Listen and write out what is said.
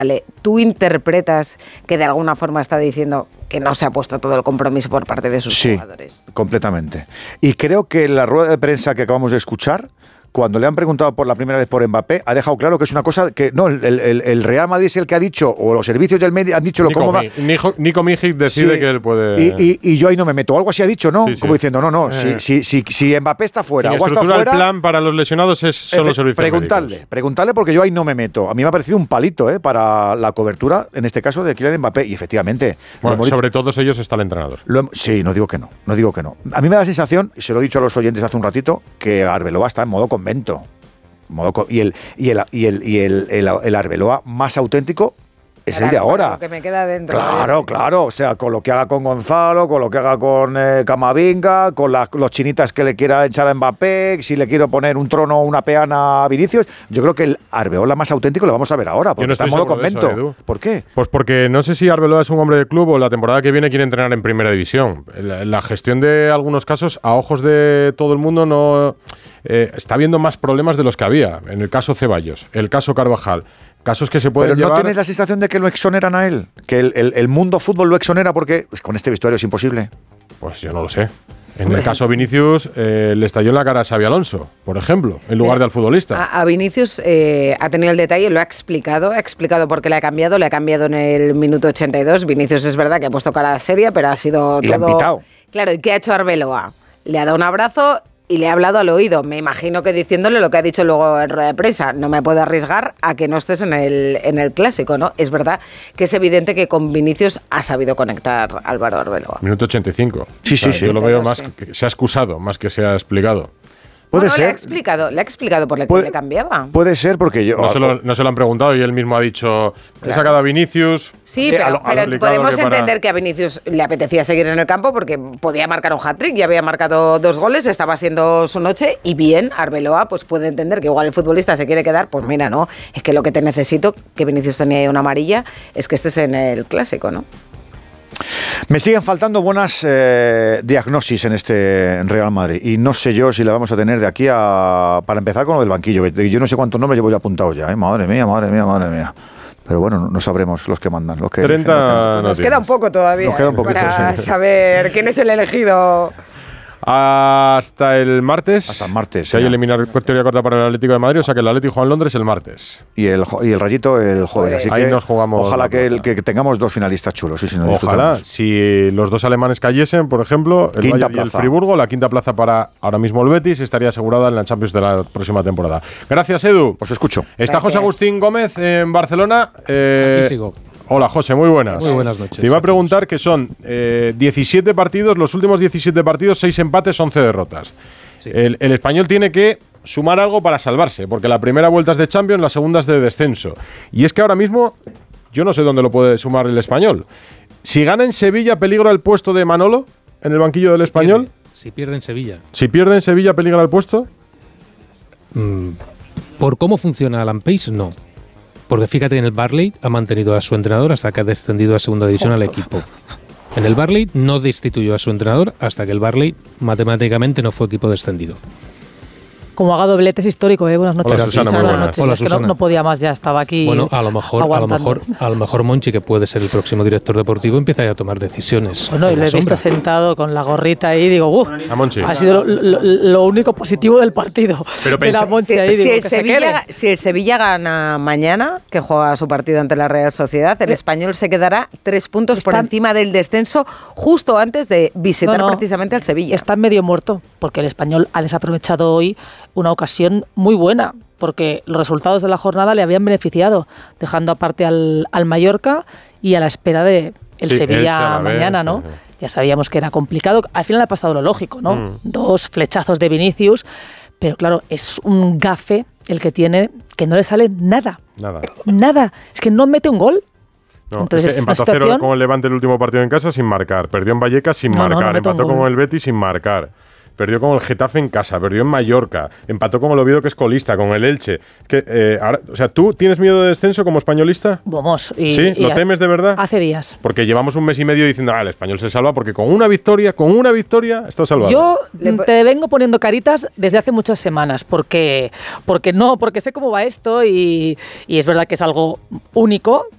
Vale, tú interpretas que de alguna forma está diciendo que no se ha puesto todo el compromiso por parte de sus jugadores. Sí, completamente. Y creo que la rueda de prensa que acabamos de escuchar, cuando le han preguntado por la primera vez por Mbappé, ha dejado claro que es una cosa que no, el Real Madrid es el que ha dicho, o los servicios del medio han dicho lo cómoda. Nico Mijic decide que él puede. Y yo ahí no me meto. Algo así ha dicho, ¿no? Sí, sí. Como diciendo, no, si Mbappé está fuera o está fuera. El plan para los lesionados son los servicios médicos. Preguntarle porque yo ahí no me meto. A mí me ha parecido un palito para la cobertura, en este caso, de Kylian Mbappé. Y efectivamente. Bueno, sobre todos ellos está el entrenador. Sí, no digo que no. A mí me da la sensación, y se lo he dicho a los oyentes hace un ratito, que Arbeloa está en modo convento. Y el Arbeloa más auténtico es el de ahora. Lo que me queda dentro. Claro. O sea, con lo que haga con Gonzalo, con lo que haga con Camavinga, con los chinitas que le quiera echar a Mbappé, si le quiero poner un trono o una peana a Vinicius. Yo creo que el Arbeloa más auténtico lo vamos a ver ahora, porque está en modo convento. ¿Por qué? Pues porque no sé si Arbeloa es un hombre del club o la temporada que viene quiere entrenar en primera división. La gestión de algunos casos, a ojos de todo el mundo, no está habiendo más problemas de los que había. En el caso Ceballos, el caso Carvajal. Casos que se pueden Pero ¿no llevar... tienes la sensación de que lo exoneran a él? ¿Que el mundo fútbol lo exonera porque con este vestuario es imposible? Pues yo no lo sé. En el caso Vinicius le estalló en la cara a Xabi Alonso, por ejemplo, en lugar de al futbolista. A Vinicius ha tenido el detalle, lo ha explicado por qué le ha cambiado en el minuto 82. Vinicius es verdad que ha puesto cara seria, pero ha sido y todo... le han pitado. Claro, ¿y qué ha hecho Arbeloa? Le ha dado un abrazo y le ha hablado al oído. Me imagino que diciéndole lo que ha dicho luego en rueda de prensa. No me puedo arriesgar a que no estés en el clásico, ¿no? Es verdad que es evidente que con Vinicius ha sabido conectar Álvaro Arbeloa. Minuto 85. Sí. Yo lo veo más que se ha excusado, más que se ha explicado. Puede ser. Le ha explicado por qué le cambiaba. Puede ser porque yo... No se lo han preguntado y él mismo ha dicho, he sacado a Vinicius. Sí, pero podemos entender que a Vinicius le apetecía seguir en el campo porque podía marcar un hat-trick, ya había marcado 2 goles, estaba siendo su noche y bien, Arbeloa pues puede entender que igual el futbolista se quiere quedar, pues mira, no, es que lo que te necesito, que Vinicius tenía ahí una amarilla, es que estés en el clásico, ¿no? Me siguen faltando buenas diagnosis en este Real Madrid y no sé yo si la vamos a tener de aquí para empezar con lo del banquillo. Yo no sé cuántos nombres llevo ya apuntados ya, ¿eh? Madre mía. Pero bueno, no sabremos los que mandan. Los que 30 nos queda un poco todavía. Nos queda un poquito, para sí. saber quién es el elegido. Hasta el martes. Si hay ya. eliminatoria corta para el Atlético de Madrid, o sea que el Atlético juega en Londres el martes. Y el Rayito el jueves. Así ahí que nos jugamos. Ojalá que tengamos 2 finalistas chulos. Sí, no ojalá. Si los 2 alemanes cayesen, por ejemplo, el Bayern y el Friburgo, la quinta plaza para ahora mismo el Betis estaría asegurada en la Champions de la próxima temporada. Gracias, Edu. Os escucho. Está José Agustín Gómez en Barcelona. Aquí sigo. Hola, José, muy buenas. Muy buenas noches. Te iba a preguntar que son 17 partidos, los últimos 17 partidos, 6 empates, 11 derrotas. Sí. El Español tiene que sumar algo para salvarse, porque la primera vuelta es de Champions, la segunda es de descenso. Y es que ahora mismo, yo no sé dónde lo puede sumar el Español. Si gana en Sevilla, ¿peligra el puesto de Manolo en el banquillo del Español? Si pierde en Sevilla. Si pierde en Sevilla, ¿peligra el puesto? Por cómo funciona Alan Pace, no. Porque fíjate, en el Burnley ha mantenido a su entrenador hasta que ha descendido a segunda división al equipo. En el Burnley no destituyó a su entrenador hasta que el Burnley matemáticamente no fue equipo descendido. Como haga dobletes histórico, buenas noches. Hola, Susana, muy buenas. Hola, Susana. No podía más, ya estaba aquí. Bueno, a lo mejor Monchi, que puede ser el próximo director deportivo, empieza ya a tomar decisiones. Bueno, y lo he visto sentado con la gorrita ahí, digo, ha sido lo único positivo del partido. Pero si el Sevilla gana mañana, que juega su partido ante la Real Sociedad, el Español se quedará 3 puntos por encima del descenso justo antes de visitar precisamente al Sevilla. Está medio muerto, porque el Español ha desaprovechado hoy una ocasión muy buena, porque los resultados de la jornada le habían beneficiado, dejando aparte al Mallorca y a la espera de el Sevilla mañana, ¿no? Ya sabíamos que era complicado. Al final ha pasado lo lógico, ¿no? 2 flechazos de Vinicius, pero claro, es un gafe el que tiene, que no le sale nada. Es que no mete un gol. No, entonces, empató 0 con el Levante el último partido en casa sin marcar, perdió en Vallecas sin marcar, empató con el Betis sin marcar. Perdió con el Getafe en casa, perdió en Mallorca, empató con el Oviedo, que es colista, con el Elche. Ahora, o sea, ¿tú tienes miedo de descenso como españolista? Vamos. ¿Sí? ¿Lo temes de verdad? Hace días. Porque llevamos 1 mes y medio diciendo, el Español se salva porque con una victoria está salvado. Yo te vengo poniendo caritas desde hace muchas semanas, porque sé cómo va esto y es verdad que es algo único,